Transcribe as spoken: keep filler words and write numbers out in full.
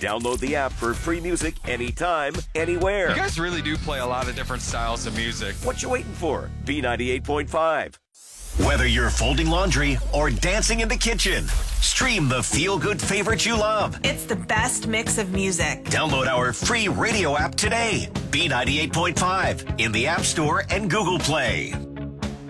Download the app for free music anytime, anywhere. You guys really do play a lot of different styles of music. What you waiting for? B ninety-eight point five. Whether you're folding laundry or dancing in the kitchen, stream the feel-good favorites you love. It's the best mix of music. Download our free radio app today. B ninety-eight point five in the App Store and Google Play.